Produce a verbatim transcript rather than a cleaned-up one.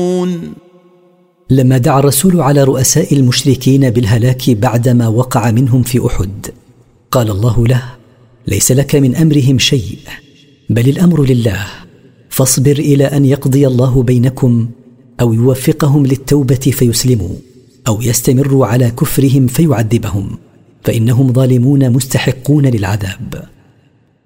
لما دعا الرسول على رؤساء المشركين بالهلاك بعدما وقع منهم في أحد، قال الله له: ليس لك من أمرهم شيء، بل الأمر لله، فاصبر إلى أن يقضي الله بينكم، أو يوفقهم للتوبة فيسلموا، أو يستمروا على كفرهم فيعذبهم، فإنهم ظالمون مستحقون للعذاب.